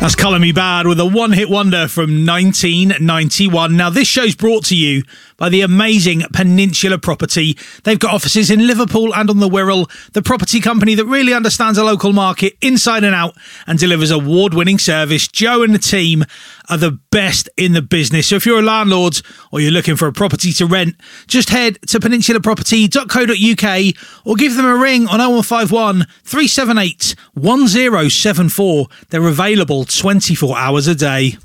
That's Colour Me Bad with a one-hit wonder from 1991. Now, this show's brought to you by the amazing Peninsula Property. They've got offices in Liverpool and on the Wirral, the property company that really understands a local market inside and out and delivers award-winning service. Joe and the team are the best in the business. So if you're a landlord or you're looking for a property to rent, just head to peninsulaproperty.co.uk or give them a ring on 0151 378 1074. They're available 24 hours a day.